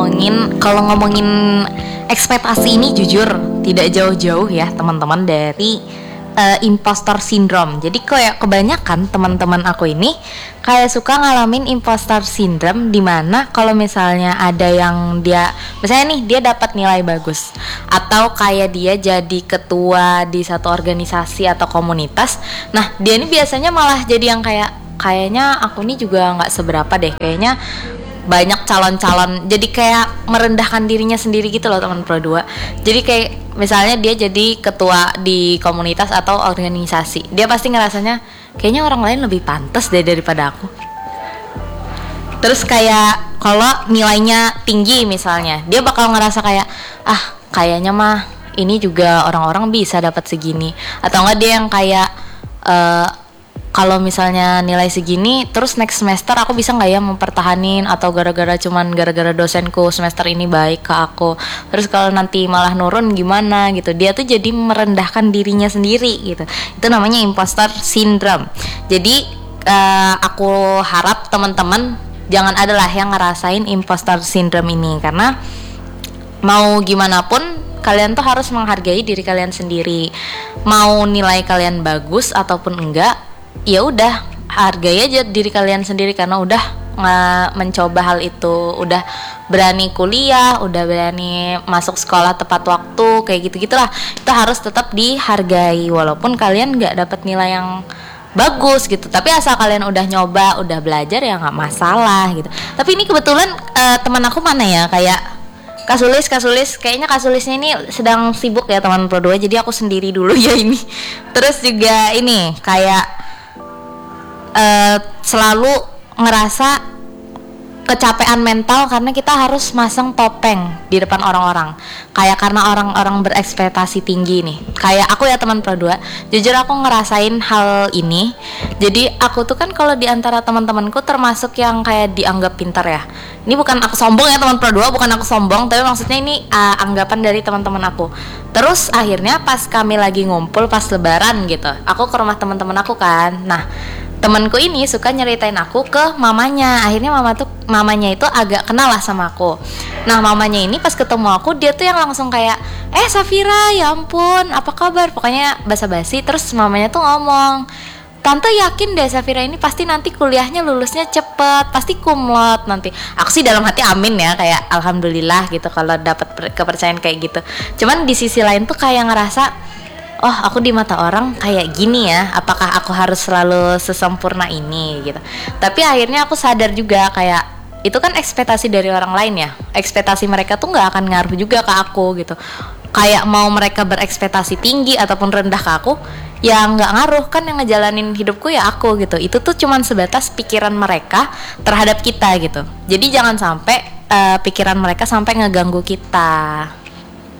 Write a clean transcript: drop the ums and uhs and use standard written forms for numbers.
kalau ngomongin ekspektasi ini jujur tidak jauh-jauh ya teman-teman dari imposter syndrome. Jadi kayak kebanyakan teman-teman aku ini kayak suka ngalamin imposter syndrome, dimana kalau misalnya ada yang dia misalnya nih dia dapat nilai bagus atau kayak dia jadi ketua di satu organisasi atau komunitas, nah dia ini biasanya malah jadi yang kayaknya aku ini juga nggak seberapa deh, kayaknya banyak calon-calon, jadi kayak merendahkan dirinya sendiri gitu loh teman Pro 2. Jadi kayak misalnya dia jadi ketua di komunitas atau organisasi, dia pasti ngerasanya kayaknya orang lain lebih pantas deh daripada aku. Terus kayak kalau nilainya tinggi misalnya, dia bakal ngerasa kayak kayaknya mah ini juga orang-orang bisa dapat segini. Atau enggak dia yang kayak kalau misalnya nilai segini terus next semester aku bisa nggak ya mempertahanin, atau gara-gara dosenku semester ini baik ke aku, terus kalau nanti malah nurun gimana gitu. Dia tuh jadi merendahkan dirinya sendiri gitu. Itu namanya imposter syndrome. Jadi aku harap teman-teman jangan adalah yang ngerasain imposter syndrome ini, karena mau gimana pun kalian tuh harus menghargai diri kalian sendiri. Mau nilai kalian bagus ataupun enggak, ya udah hargai aja diri kalian sendiri, karena udah mencoba hal itu, udah berani kuliah, udah berani masuk sekolah tepat waktu, kayak gitu-gitulah. Itu harus tetap dihargai walaupun kalian nggak dapat nilai yang bagus gitu, tapi asal kalian udah nyoba, udah belajar ya nggak masalah gitu. Tapi ini kebetulan teman aku mana ya, kayak Kasulis kayaknya Kasulisnya ini sedang sibuk ya teman Pro 2, jadi aku sendiri dulu ya ini. Terus juga ini kayak selalu ngerasa kecapean mental karena kita harus masang topeng di depan orang-orang, kayak karena orang-orang berekspektasi tinggi nih. Kayak aku ya teman Pro 2, jujur aku ngerasain hal ini. Jadi aku tuh kan kalau di antara teman-temanku termasuk yang kayak dianggap pintar ya. Ini bukan aku sombong ya teman Pro 2, bukan aku sombong, tapi maksudnya ini anggapan dari teman-teman aku. Terus akhirnya pas kami lagi ngumpul pas lebaran gitu, aku ke rumah teman-teman aku kan. Nah, temanku ini suka nyeritain aku ke mamanya. Akhirnya mamanya itu agak kenal lah sama aku. Nah, mamanya ini pas ketemu aku, dia tuh yang langsung kayak, Safira, ya ampun, apa kabar? Pokoknya basa-basi. Terus mamanya tuh ngomong, Tante yakin deh Safira ini pasti nanti kuliahnya lulusnya cepet, pasti kumlot nanti. Aku sih dalam hati amin ya, kayak alhamdulillah gitu kalau dapat kepercayaan kayak gitu. Cuman di sisi lain tuh kayak ngerasa, oh aku di mata orang kayak gini ya, apakah aku harus selalu sesempurna ini gitu. Tapi akhirnya aku sadar juga kayak itu kan ekspektasi dari orang lain ya, ekspektasi mereka tuh nggak akan ngaruh juga ke aku gitu. Kayak mau mereka berekspektasi tinggi ataupun rendah ke aku, ya nggak ngaruh, kan yang ngejalanin hidupku ya aku gitu. Itu tuh cuman sebatas pikiran mereka terhadap kita gitu. Jadi jangan sampai pikiran mereka sampai ngeganggu kita.